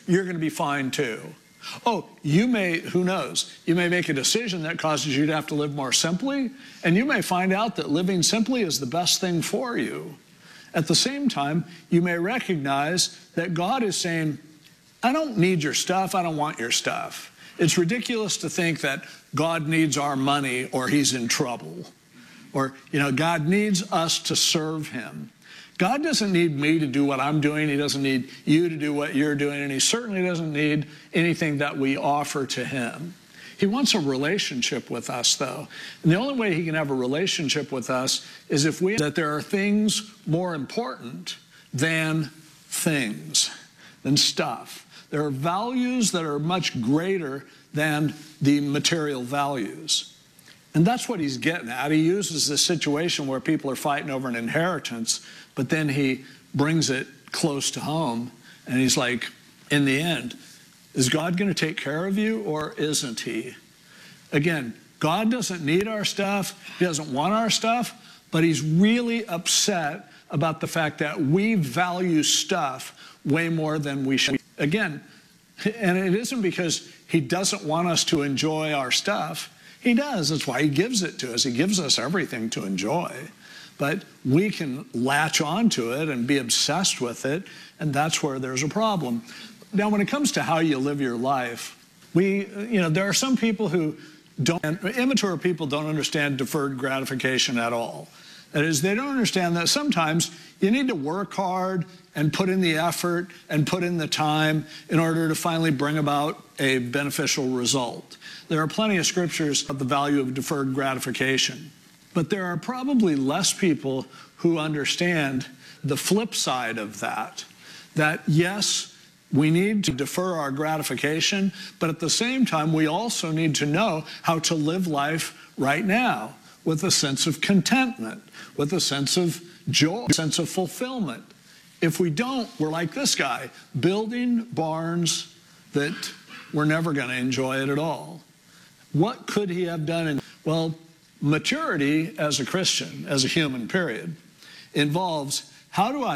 you're going to be fine too. Oh, you may, who knows, you may make a decision that causes you to have to live more simply, and you may find out that living simply is the best thing for you. At the same time, you may recognize that God is saying, I don't need your stuff, I don't want your stuff. It's ridiculous to think that God needs our money or he's in trouble. Or, God needs us to serve him. God doesn't need me to do what I'm doing. He doesn't need you to do what you're doing. And he certainly doesn't need anything that we offer to him. He wants a relationship with us, though. And the only way he can have a relationship with us is if that there are things more important than things, than stuff. There are values that are much greater than the material values. And that's what he's getting at. He uses this situation where people are fighting over an inheritance, but then he brings it close to home. And he's like, in the end, is God going to take care of you or isn't he? Again, God doesn't need our stuff. He doesn't want our stuff, but he's really upset about the fact that we value stuff way more than we should. Again, and it isn't because he doesn't want us to enjoy our stuff. He does. That's why he gives it to us. He gives us everything to enjoy. But we can latch onto it and be obsessed with it, and that's where there's a problem. Now, when it comes to how you live your life, there are some people who immature people don't understand deferred gratification at all. That is, they don't understand that sometimes you need to work hard and put in the effort and put in the time in order to finally bring about a beneficial result. There are plenty of scriptures of the value of deferred gratification, but there are probably less people who understand the flip side of that, that yes, we need to defer our gratification, but at the same time, we also need to know how to live life right now with a sense of contentment, with a sense of joy, a sense of fulfillment. If we don't, we're like this guy, building barns that we're never going to enjoy it at all. What could he have done? Well, maturity as a Christian, as a human, period, involves how do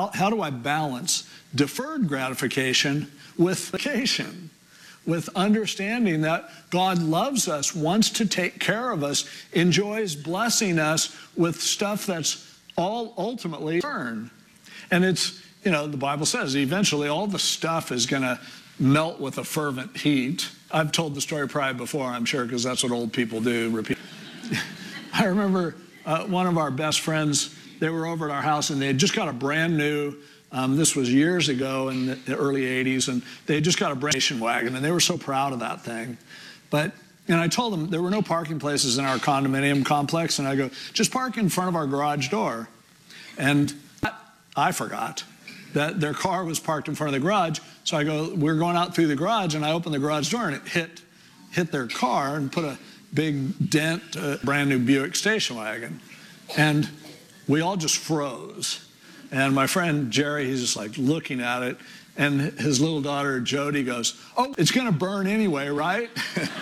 I balance deferred gratification with vacation, with understanding that God loves us, wants to take care of us, enjoys blessing us with stuff that's all ultimately earned. And it's, the Bible says eventually all the stuff is going to melt with a fervent heat. I've told the story probably before, I'm sure, because that's what old people do, repeat. I remember one of our best friends, they were over at our house and they had just got a brand new, this was years ago in the early 80s, and they had just got a brand new station wagon, and they were so proud of that thing. And I told them there were no parking places in our condominium complex, and I go, just park in front of our garage door. And I forgot that their car was parked in front of the garage, so I go, we're going out through the garage, and I opened the garage door, and it hit their car and put a big dent, brand new Buick station wagon. And we all just froze. And my friend Jerry, he's just like looking at it, and his little daughter Jody goes, oh, it's going to burn anyway, right?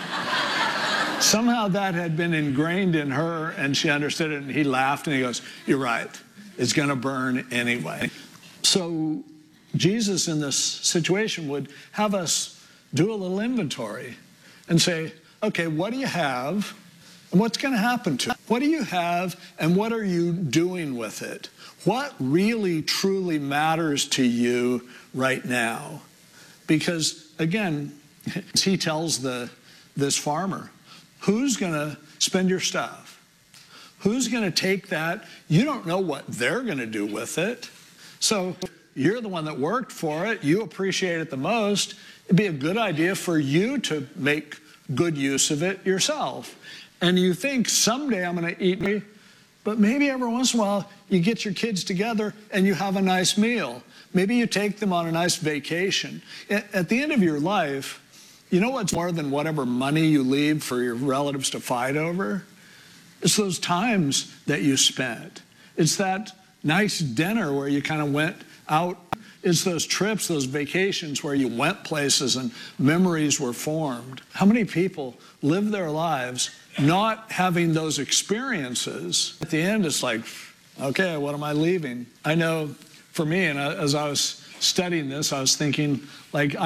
Somehow that had been ingrained in her, and she understood it, and he laughed, and he goes, you're right, it's going to burn anyway. So Jesus in this situation would have us do a little inventory and say, okay, what do you have and what's going to happen to it? What do you have and what are you doing with it? What really, truly matters to you right now? Because, again, he tells this farmer, who's going to spend your stuff? Who's going to take that? You don't know what they're going to do with it. So you're the one that worked for it. You appreciate it the most. It'd be a good idea for you to make good use of it yourself. And you think, someday I'm going to eat me, but maybe every once in a while you get your kids together and you have a nice meal. Maybe you take them on a nice vacation. At the end of your life, you know what's more than whatever money you leave for your relatives to fight over? It's those times that you spent. It's that nice dinner where you kind of went out. It's those trips, those vacations where you went places and memories were formed. How many people live their lives not having those experiences? At the end, it's like, okay, what am I leaving? I know for me, and as I was studying this, I was thinking, like,